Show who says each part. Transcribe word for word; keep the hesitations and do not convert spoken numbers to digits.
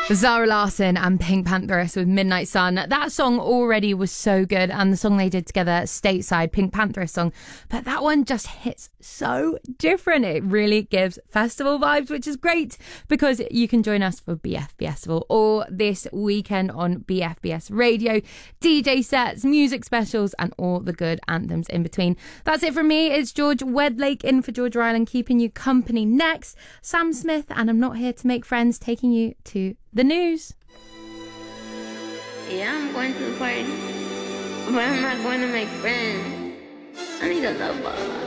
Speaker 1: Zara Larsson and Pink Pantheress with Midnight Sun. That song already was so good, and the song they did together, Stateside, Pink Pantheress song, but that one just hits so different. It really gives festival vibes, which is great because you can join us for B F Festival or this weekend on B F B S Radio, D J sets, music specials, and all the good anthems in between. That's it from me. It's George Wedlake in for George Ryland, keeping you company. Next, Sam Smith and I'm Not Here to Make Friends, taking you to the news.
Speaker 2: Yeah, I'm going to the party, but I'm not going to make friends. I need a love ball.